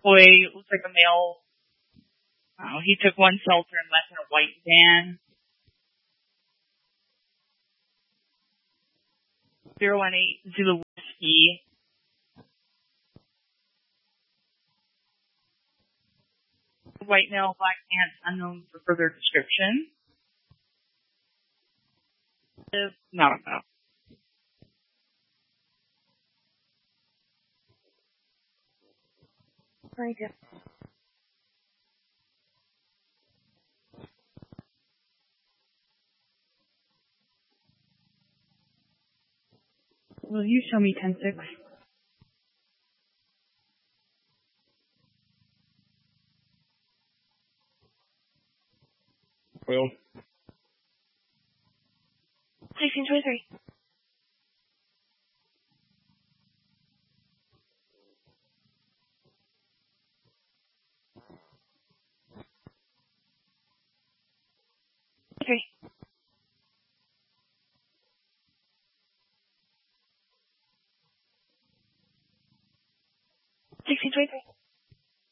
boy, looks like a male. He took one seltzer and left in a white van. 018 Zulu Whiskey. White male, black pants, unknown for further description. Not about. Very good. Will you show me 10-6? Will. 1623. Okay. 1623.